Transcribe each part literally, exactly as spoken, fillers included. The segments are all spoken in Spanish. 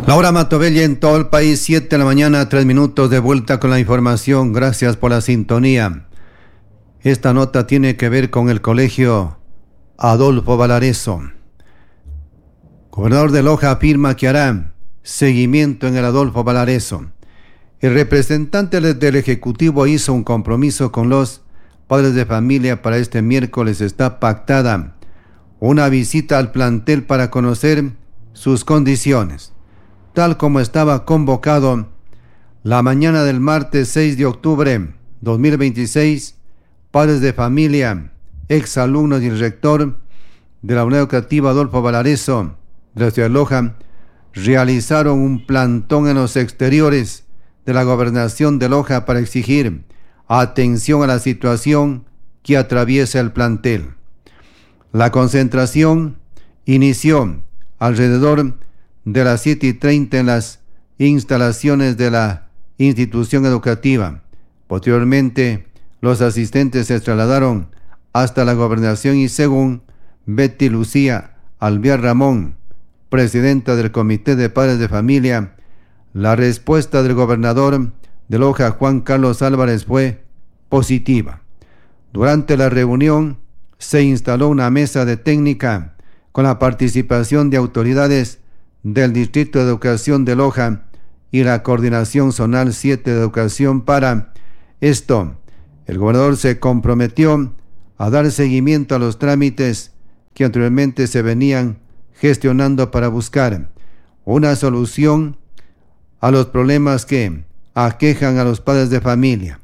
Laura Matobelli en todo el país, siete de la mañana, tres minutos de vuelta con la información. Gracias por la sintonía. Esta nota tiene que ver con el colegio Adolfo Valareso. Gobernador de Loja afirma que hará seguimiento en el Adolfo Valareso. El representante del Ejecutivo hizo un compromiso con los padres de familia. Para este miércoles está pactada una visita al plantel para conocer sus condiciones, tal como estaba convocado la mañana del martes seis de octubre dos mil veintiséis. Padres de familia, exalumnos y el rector de la Unidad Educativa Adolfo Valareso de la ciudad de Loja realizaron un plantón en los exteriores de la gobernación de Loja para exigir atención a la situación que atraviesa el plantel. La concentración inició alrededor de las siete y treinta en las instalaciones de la institución educativa. Posteriormente, los asistentes se trasladaron hasta la gobernación y, según Betty Lucía Alvear Ramón, presidenta del Comité de Padres de Familia, la respuesta del gobernador de Loja, Juan Carlos Álvarez, fue positiva. Durante la reunión se instaló una mesa de técnica con la participación de autoridades del Distrito de Educación de Loja y la Coordinación Zonal siete de Educación. Para esto, el gobernador se comprometió a dar seguimiento a los trámites que anteriormente se venían gestionando para buscar una solución a los problemas que aquejan a los padres de familia.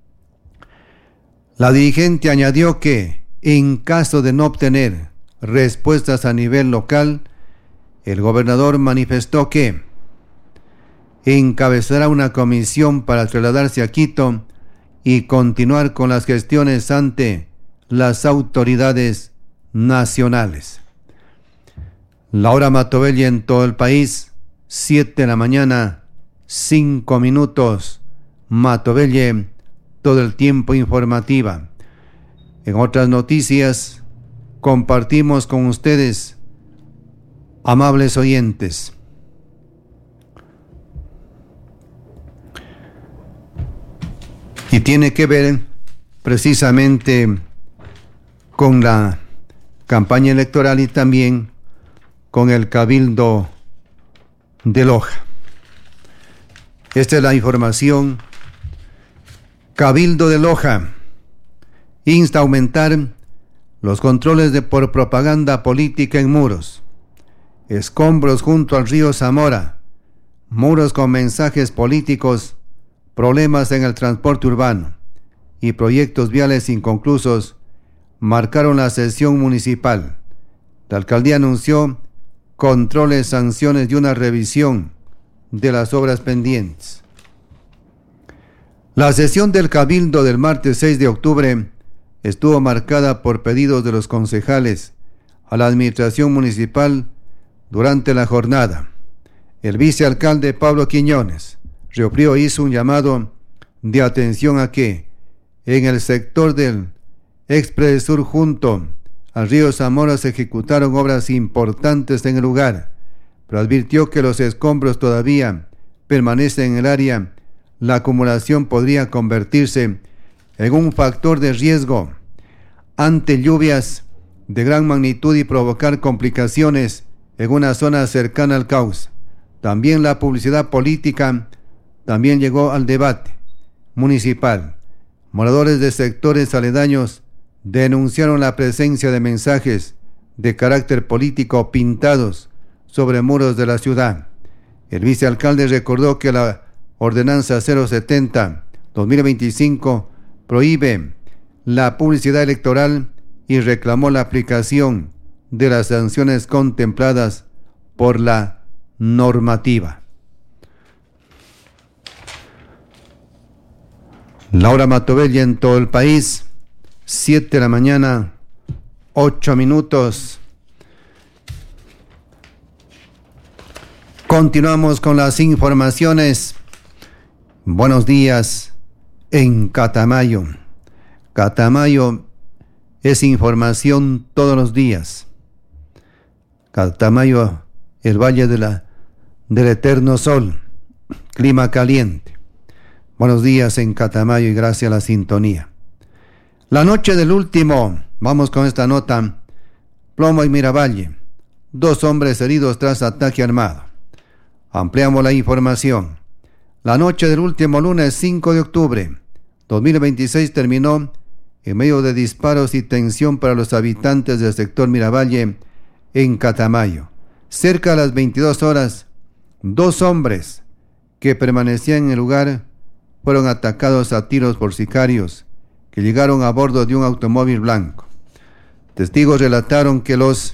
La dirigente añadió que, en caso de no obtener respuestas a nivel local, el gobernador manifestó que encabezará una comisión para trasladarse a Quito y continuar con las gestiones ante las autoridades nacionales. Laura Matobelli en todo el país, siete de la mañana, cinco minutos. Matobelli, todo el tiempo informativa. En otras noticias, compartimos con ustedes, amables oyentes, y tiene que ver precisamente con la campaña electoral y también con el Cabildo de Loja. Esta es la información. Cabildo de Loja insta a aumentar los controles de por propaganda política en muros. Escombros junto al río Zamora, muros con mensajes políticos, problemas en el transporte urbano y proyectos viales inconclusos marcaron la sesión municipal. La alcaldía anunció controles, sanciones y una revisión de las obras pendientes. La sesión del Cabildo del martes seis de octubre estuvo marcada por pedidos de los concejales a la administración municipal. Durante la jornada, el vicealcalde Pablo Quiñones Riofrío hizo un llamado de atención a que en el sector del Express Sur junto al río Zamora se ejecutaron obras importantes en el lugar, pero advirtió que los escombros todavía permanecen en el área. La acumulación podría convertirse en un factor de riesgo ante lluvias de gran magnitud y provocar complicaciones en una zona cercana al cauce. También la publicidad política también llegó al debate municipal. Moradores de sectores aledaños denunciaron la presencia de mensajes de carácter político pintados sobre muros de la ciudad. El vicealcalde recordó que la ordenanza cero setenta barra dos mil veinticinco prohíbe la publicidad electoral y reclamó la aplicación de las sanciones contempladas por la normativa. Laura Matobelli en todo el país, siete de la mañana, ocho minutos. Continuamos con las informaciones. Buenos días en Catamayo. Catamayo es información todos los días. Catamayo, el Valle de la del eterno sol, clima caliente. Buenos días en Catamayo y gracias a la sintonía. La noche del último, vamos con esta nota. Plomo y Miravalle, dos hombres heridos tras ataque armado. Ampliamos la información. La noche del último lunes cinco de octubre dos mil veintiséis terminó en medio de disparos y tensión para los habitantes del sector Miravalle en Catamayo. Cerca de las veintidós horas, dos hombres que permanecían en el lugar fueron atacados a tiros por sicarios que llegaron a bordo de un automóvil blanco. Testigos relataron que los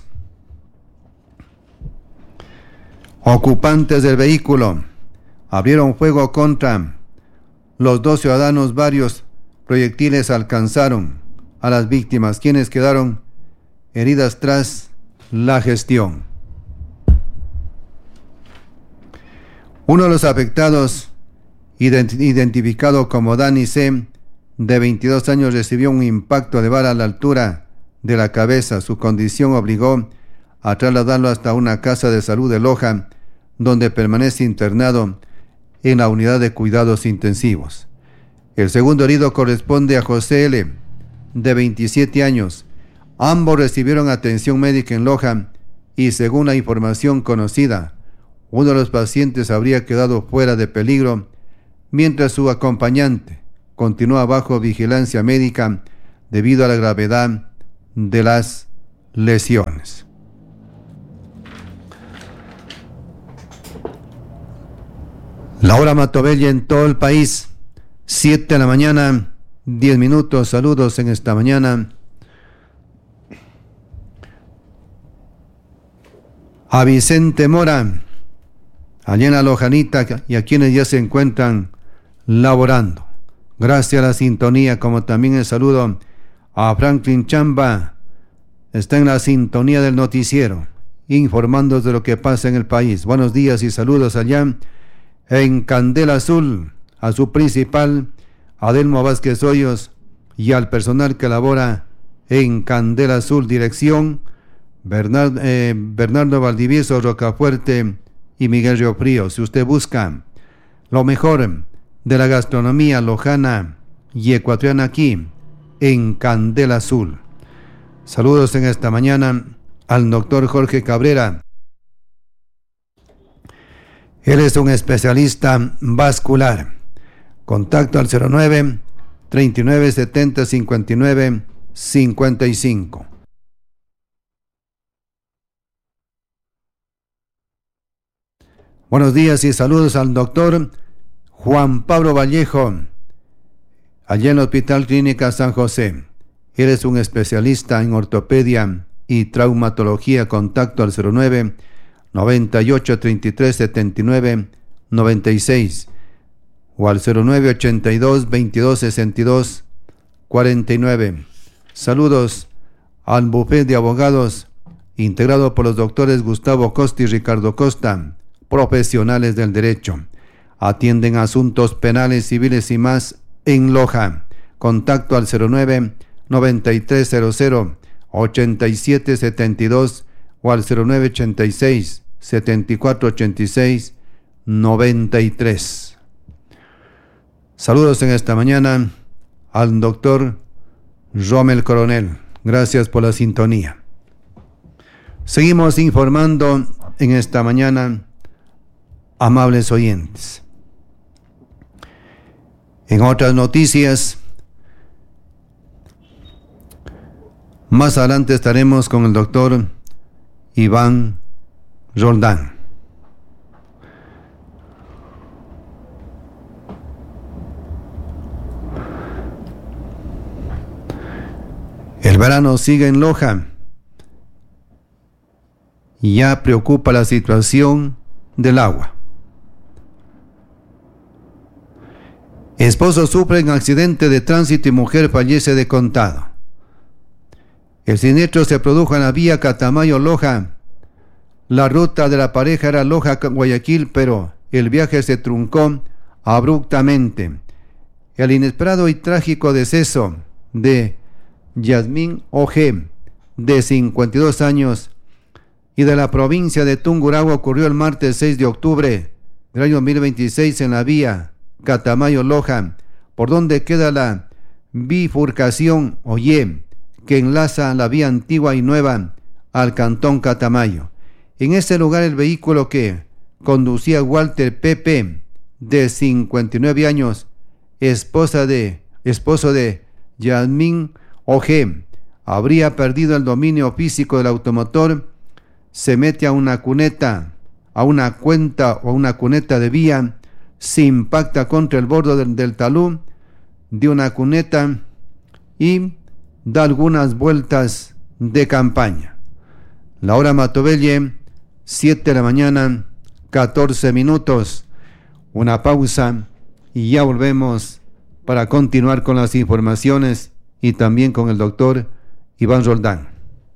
ocupantes del vehículo abrieron fuego contra los dos ciudadanos. Varios proyectiles alcanzaron a las víctimas, quienes quedaron heridas tras la gestión. Uno de los afectados, ident- identificado como Dani C., de veintidós años, recibió un impacto de bala a la altura de la cabeza. Su condición obligó a trasladarlo hasta una casa de salud de Loja, donde permanece internado en la unidad de cuidados intensivos. El segundo herido corresponde a José L., de veintisiete años. Ambos recibieron atención médica en Loja y, según la información conocida, uno de los pacientes habría quedado fuera de peligro, mientras su acompañante continúa bajo vigilancia médica debido a la gravedad de las lesiones. La hora Matobella en todo el país, siete de la mañana, diez minutos. Saludos en esta mañana a Vicente Mora, allá en la Lojanita, y a quienes ya se encuentran laborando. Gracias a la sintonía, como también el saludo a Franklin Chamba. Está en la sintonía del noticiero, informando de lo que pasa en el país. Buenos días y saludos allá en Candela Azul, a su principal, Adelmo Vázquez Hoyos, y al personal que labora en Candela Azul, dirección Bernard, eh, Bernardo Valdivieso Rocafuerte y Miguel Riofrío. Si usted busca lo mejor de la gastronomía lojana y ecuatoriana aquí en Candela Azul. Saludos en esta mañana al doctor Jorge Cabrera. Él es un especialista vascular. Contacto al cero nueve, treinta y nueve, setenta, cincuenta y nueve, cincuenta y cinco. Buenos días y saludos al doctor Juan Pablo Vallejo, allá en el Hospital Clínica San José. Él es un especialista en ortopedia y traumatología. Contacto al cero nueve, noventa y ocho, treinta y tres, setenta y nueve, noventa y seis o al cero nueve, ochenta y dos, veintidós, sesenta y dos, cuarenta y nueve. Saludos al bufete de abogados integrado por los doctores Gustavo Costa y Ricardo Costa, profesionales del derecho. Atienden asuntos penales, civiles y más en Loja. Contacto al cero nueve, noventa y tres, cero cero, ochenta y siete, setenta y dos o al cero nueve, ochenta y seis, setenta y cuatro, ochenta y seis, noventa y tres. Saludos en esta mañana al doctor Rommel Coronel. Gracias por la sintonía. Seguimos informando en esta mañana, amables oyentes. En otras noticias, más adelante estaremos con el doctor Iván Roldán. El verano sigue en Loja y ya preocupa la situación del agua. Esposo sufre en accidente de tránsito y mujer fallece de contado. El siniestro se produjo en la vía Catamayo-Loja. La ruta de la pareja era Loja-Guayaquil, pero el viaje se truncó abruptamente. El inesperado y trágico deceso de Yasmín O G, de cincuenta y dos años, y de la provincia de Tungurahua ocurrió el martes seis de octubre del año dos mil veintiséis en la vía Catamayo-Loja, por donde queda la bifurcación Oye, que enlaza la vía antigua y nueva al cantón Catamayo. En ese lugar el vehículo que conducía Walter Pepe, de cincuenta y nueve años, esposa de, esposo de Yasmín Oje, habría perdido el dominio físico del automotor, se mete a una cuneta, a una cuenta o una cuneta de vía, se impacta contra el borde del, del talud de una cuneta y da algunas vueltas de campaña. La hora Matobelle, siete de la mañana, catorce minutos. Una pausa y ya volvemos para continuar con las informaciones y también con el doctor Iván Roldán.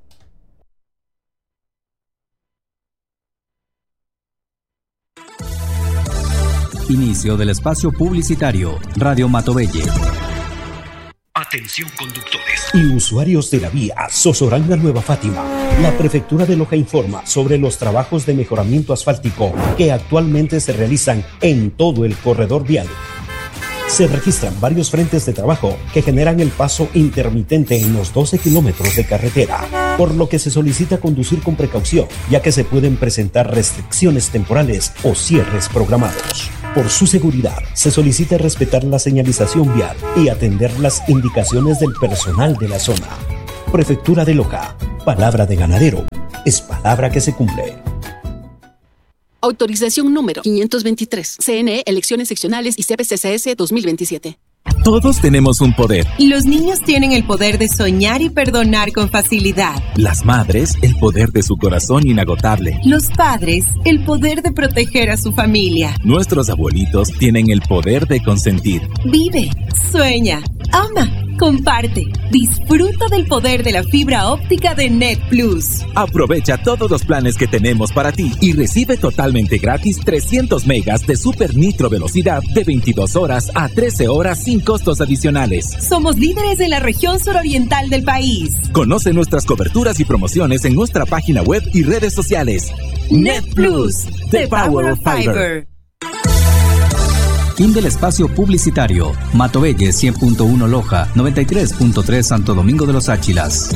Inicio del espacio publicitario. Radio Matobelle. Atención conductores y usuarios de la vía Sosoranga Nueva Fátima. La Prefectura de Loja informa sobre los trabajos de mejoramiento asfáltico que actualmente se realizan en todo el corredor vial. Se registran varios frentes de trabajo que generan el paso intermitente en los doce kilómetros de carretera, por lo que se solicita conducir con precaución, ya que se pueden presentar restricciones temporales o cierres programados. Por su seguridad, se solicita respetar la señalización vial y atender las indicaciones del personal de la zona. Prefectura de Loja. Palabra de ganadero es palabra que se cumple. Autorización número quinientos veintitrés. C N E, Elecciones Seccionales y C P C C S dos mil veintisiete. Todos tenemos un poder. Los niños tienen el poder de soñar y perdonar con facilidad. Las madres, el poder de su corazón inagotable. Los padres, el poder de proteger a su familia. Nuestros abuelitos tienen el poder de consentir. Vive, sueña, ama, comparte. Disfruta del poder de la fibra óptica de Net Plus. Aprovecha todos los planes que tenemos para ti y recibe totalmente gratis trescientos megas de super nitro velocidad de veintidós horas a trece horas sin costos adicionales. Somos líderes en la región suroriental del país. Conoce nuestras coberturas y promociones en nuestra página web y redes sociales. Net Plus, the power of fiber. Fin del espacio publicitario. Matobelle cien punto uno Loja, noventa y tres punto tres Santo Domingo de los Áchilas.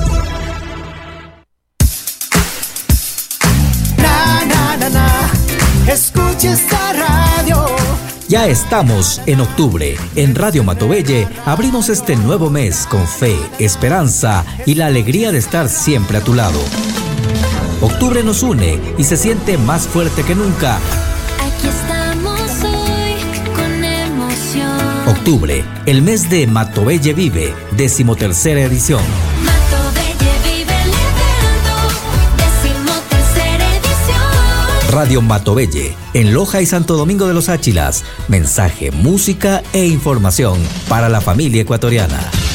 Na, na, na, na. Escucha esta radio. Ya estamos en octubre. En Radio Matobelle abrimos este nuevo mes con fe, esperanza y la alegría de estar siempre a tu lado. Octubre nos une y se siente más fuerte que nunca. Aquí estamos hoy con emoción. Octubre, el mes de Matobelle Vive, decimotercera edición. Matobelle Vive el evento, decimotercera edición. Radio Matobelle, en Loja y Santo Domingo de los Áchilas. Mensaje, música e información para la familia ecuatoriana.